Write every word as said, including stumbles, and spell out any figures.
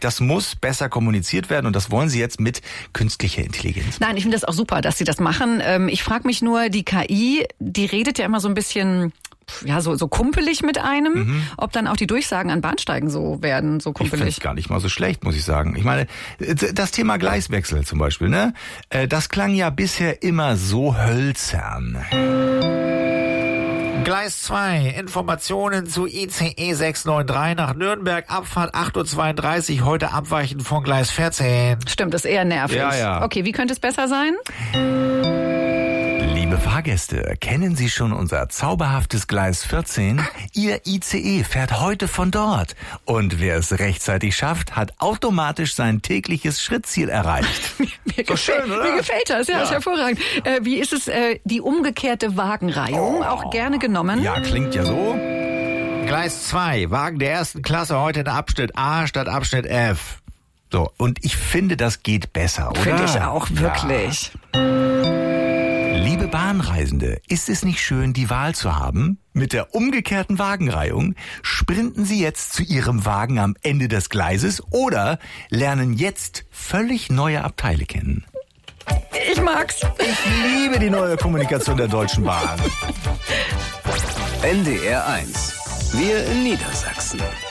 Das muss besser kommuniziert werden und das wollen sie jetzt mit künstlicher Intelligenz. Nein, ich finde das auch super, dass sie das machen. Ich frage mich nur, die K I, die redet ja immer so ein bisschen... ja, so, so kumpelig mit einem, mhm. ob dann auch die Durchsagen an Bahnsteigen so werden, so kumpelig. Ich finde es gar nicht mal so schlecht, muss ich sagen. Ich meine, das Thema Gleiswechsel zum Beispiel, ne? Das klang ja bisher immer so hölzern. Gleis zwei, Informationen zu I C E sechs neun drei nach Nürnberg, Abfahrt acht Uhr zweiunddreißig, heute abweichen von Gleis vierzehn. Stimmt, ist eher nervig. Ja, ja. Okay, wie könnte es besser sein? Liebe Fahrgäste, kennen Sie schon unser zauberhaftes Gleis vierzehn? Ihr I C E fährt heute von dort. Und wer es rechtzeitig schafft, hat automatisch sein tägliches Schrittziel erreicht. mir, mir, so gefällt, schön, oder? mir gefällt das, ja, ja. Ist hervorragend. Äh, wie ist es, äh, die umgekehrte Wagenreihung? Oh. Auch gerne genommen? Ja, klingt ja so. Gleis zwei, Wagen der ersten Klasse heute in Abschnitt A statt Abschnitt F. So, und ich finde, das geht besser, oder? Finde ich auch, wirklich. Ja. Liebe Bahnreisende, ist es nicht schön, die Wahl zu haben? Mit der umgekehrten Wagenreihung sprinten Sie jetzt zu Ihrem Wagen am Ende des Gleises oder lernen jetzt völlig neue Abteile kennen. Ich mag's. Ich liebe die neue Kommunikation der Deutschen Bahn. N D R eins. Wir in Niedersachsen.